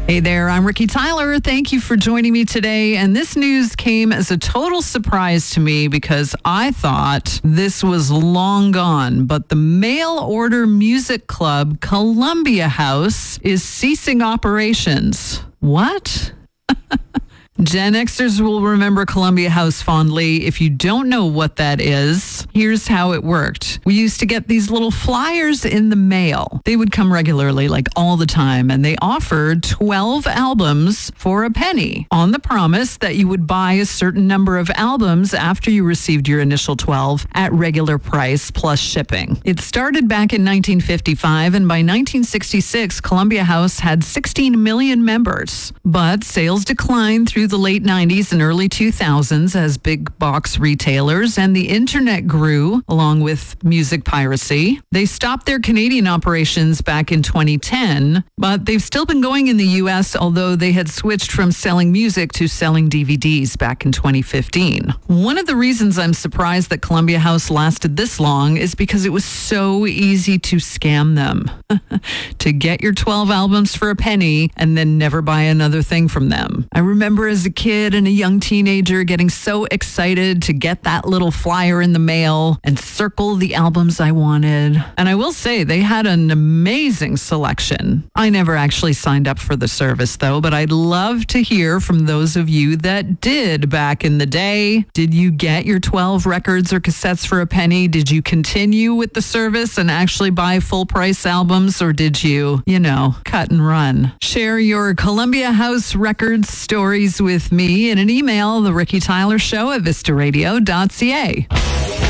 Hey there, I'm Ricky Tyler. Thank you for joining me today. And this news came as a total surprise to me because I thought this was long gone. But the mail order music club Columbia House is ceasing operations. What? Gen Xers will remember Columbia House fondly. If you don't know what that is, here's how it worked. We used to get these little flyers in the mail. They would come regularly, like all the time, and they offered 12 albums for a penny on the promise that you would buy a certain number of albums after you received your initial 12 at regular price plus shipping. It started back in 1955, and by 1966, Columbia House had 16 million members. But sales declined through the late 90s and early 2000s as big box retailers and the internet grew along with music piracy. They stopped their Canadian operations back in 2010, but they've still been going in the U.S., although they had switched from selling music to selling DVDs back in 2015. One of the reasons I'm surprised that Columbia House lasted this long is because it was so easy to scam them. To get your 12 albums for a penny and then never buy another thing from them. I remember as a kid and a young teenager getting so excited to get that little flyer in the mail and circle the albums I wanted. And I will say they had an amazing selection. I never actually signed up for the service though, but I'd love to hear from those of you that did back in the day. Did you get your 12 records or cassettes for a penny? Did you continue with the service and actually buy full price albums, or did you, cut and run? Share your Columbia House Records stories with me in an email, The Ricky Tyler Show at vistaradio.ca.